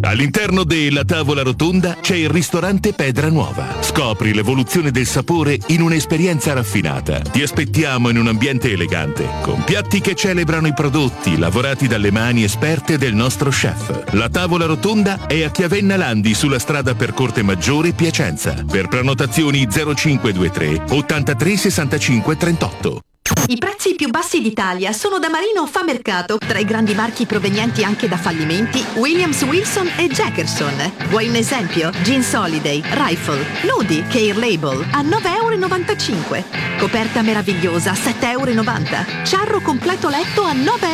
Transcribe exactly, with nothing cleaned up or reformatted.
All'interno della tavola rotonda c'è il ristorante Pedra Nuova. Scopri l'evoluzione del sapore in un'esperienza raffinata. Ti aspettiamo in un ambiente elegante, con piatti che celebrano i prodotti lavorati dalle mani esperte del nostro chef. La tavola rotonda è a Chiavenna Landi, sulla strada Percorte Maggiore, Piacenza. Per prenotazioni zero cinque due tre ottantatré sessantacinque trentotto. I prezzi più bassi d'Italia sono da Marino Fa Mercato, tra i grandi marchi provenienti anche da fallimenti Williams, Wilson e Jackerson. Vuoi un esempio? Jeans Holiday, Rifle, Nudi, Care Label a nove virgola novantacinque euro. Coperta meravigliosa a sette virgola novanta euro. Ciarro completo letto a nove